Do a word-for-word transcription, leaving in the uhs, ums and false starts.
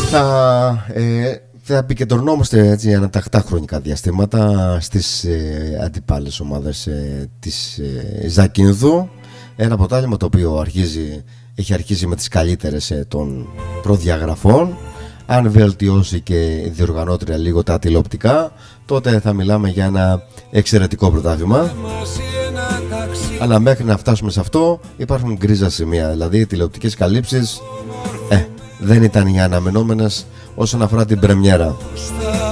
Θα, ε, θα επικεντρωνόμαστε έτσι ανατακτά χρονικά διαστήματα στις ε, αντιπάλες ομάδες ε, της ε, Ζακίνθου. Ένα ποτάλιμα το οποίο αρχίζει, έχει αρχίσει με τις καλύτερες ε, των προδιαγραφών. Αν βελτιώσει και η διοργανώτρια λίγο τα τηλεοπτικά, τότε θα μιλάμε για ένα εξαιρετικό πρωτάθλημα. Αλλά μέχρι να φτάσουμε σε αυτό υπάρχουν γκρίζα σημεία. Δηλαδή οι τηλεοπτικές καλύψεις ε, δεν ήταν οι αναμενόμενες όσον αφορά την πρεμιέρα.